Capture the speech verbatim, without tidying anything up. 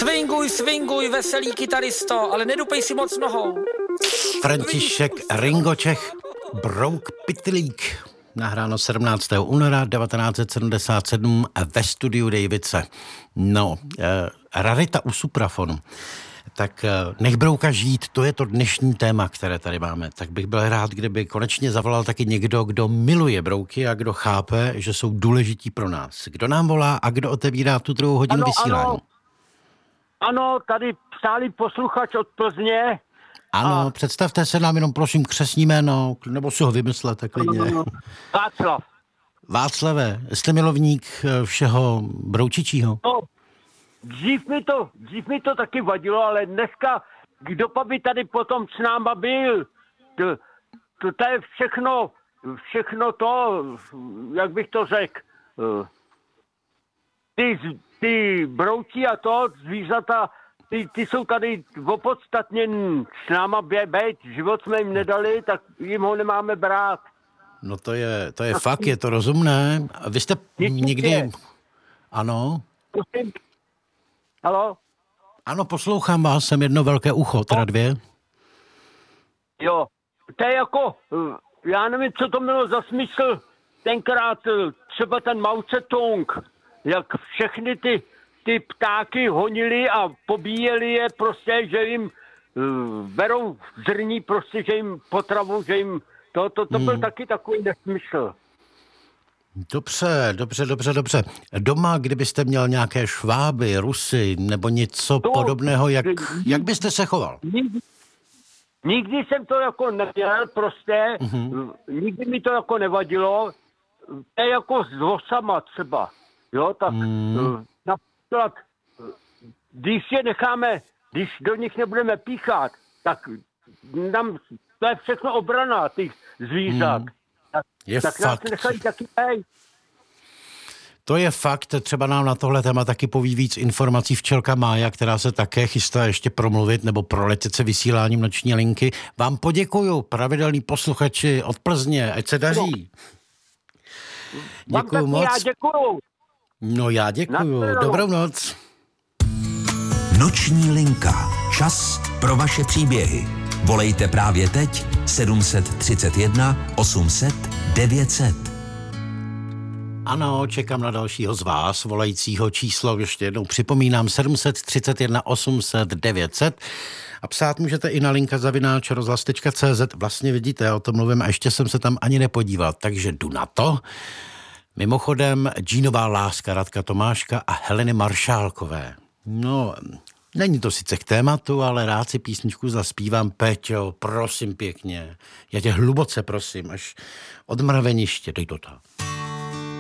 Swinguj, swinguj, veselý kytaristo, ale nedupej si moc nohou. František Ringočech, Brouk Pytlík. Nahráno sedmnáctého února devatenáct set sedmdesát sedm ve studiu Davidse. No, eh, rarita u suprafonu. Tak eh, nech brouka žít, to je to dnešní téma, které tady máme. Tak bych byl rád, kdyby konečně zavolal taky někdo, kdo miluje brouky a kdo chápe, že jsou důležití pro nás. Kdo nám volá a kdo otevírá tu druhou hodinu ano, vysílání? Ano, ano, tady stálý posluchač od Plzně. Ano, a... představte se nám jenom prosím křestní jméno, nebo si ho vymyslete klidně. Václav. Václave, jste milovník všeho broučičího? No, dřív mi to, dřív mi to taky vadilo, ale dneska, kdo pa by tady potom s náma byl, to, to, to je všechno, všechno to, jak bych to řekl, ty, ty brouci a to, zvířata, Ty, ty jsou tady opodstatně s náma být, život jsme jim nedali, tak jim ho nemáme brát. No to je, to je fakt, je to rozumné. Vy jste někdy... Ano? Prosím. Haló? Ano, poslouchám vás, jsem jedno velké ucho, teda dvě. Jo, to je jako, já nevím, co to mělo za smysl, tenkrát třeba ten Mao Tse-tung, jak všechny ty ty ptáky honili a pobíjeli je prostě, že jim uh, berou zrní, prostě, že jim potravu, že jim to, to, to hmm. byl taky takový nesmysl. Dobře, dobře, dobře, dobře. Doma, kdybyste měl nějaké šváby, Rusy nebo něco to, podobného, jak, jak byste se choval? Nikdy, nikdy jsem to jako neměl, prostě, mm-hmm. nikdy mi to jako nevadilo. To je jako s vosama třeba, jo, tak mm. například, když je necháme, když do nich nebudeme píchat, tak nám, to je všechno obrana těch zvířat. Mm. Tak, je tak fakt. nás nechají taky, hej. To je fakt, třeba nám na tohle téma taky poví víc informací včelka Mája, která se také chystá ještě promluvit nebo proletět se vysíláním noční linky. Vám poděkuju, pravidelní posluchači od Plzně, ať se daří. Děkuju moc. Já děkuju. No já děkuju. Dobrou noc. Noční linka. Čas pro vaše příběhy. Volejte právě teď sedm tři jedna osm set devět set. Ano, čekám na dalšího z vás, volajícího číslo, ještě jednou připomínám, sedm tři jedna osm set devět set. A psát můžete i na linka zavináč rozhlas tečka cé zet. Vlastně vidíte, já o tom mluvím a ještě jsem se tam ani nepodíval, takže jdu na to. Mimochodem, Džínová láska Radka Tomáška a Heleny Maršálkové. No, není to sice k tématu, ale rád si písničku zaspívám. Péťo, prosím pěkně, já tě hluboce prosím, až od mraveniště, dej to tak.